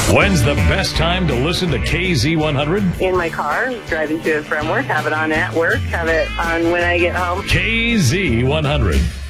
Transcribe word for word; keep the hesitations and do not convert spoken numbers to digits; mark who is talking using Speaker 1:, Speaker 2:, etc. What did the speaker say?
Speaker 1: When's the best time to listen to K Z one hundred?
Speaker 2: In my car, driving to and from work, have it on at work, have it on when I get home.
Speaker 1: K Z one hundred.